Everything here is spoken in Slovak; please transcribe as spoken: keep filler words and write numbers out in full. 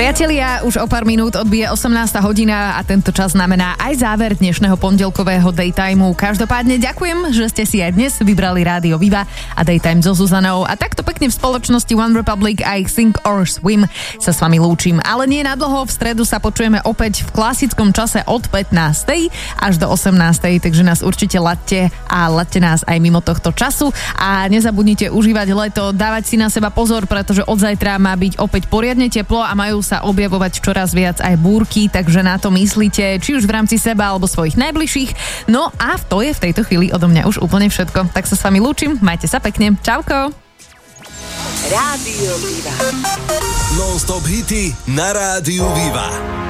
Priatelia, už o pár minút odbije osemnásta hodina a tento čas znamená aj záver dnešného pondelkového Daytimeu. Každopádne ďakujem, že ste si aj dnes vybrali Rádio Viva a Daytime so Zuzanou. A takto pekne v spoločnosti One Republic aj Sink or Swim sa s vami lúčim. Ale nie na dlho, v stredu sa počujeme opäť v klasickom čase od pätnástej až do osemnástej, takže nás určite laďte a laďte nás aj mimo tohto času. A nezabudnite užívať leto, dávať si na seba pozor, pretože od zajtra má byť opäť poriadne teplo a majú sa objavovať čoraz viac aj búrky, takže na to myslíte, či už v rámci seba alebo svojich najbližších. No a to je v tejto chvíli odo mňa už úplne všetko. Tak sa s vami lúčim, majte sa pekne. Čauko. Rádio Viva. Non-stop hity na Rádiu Viva.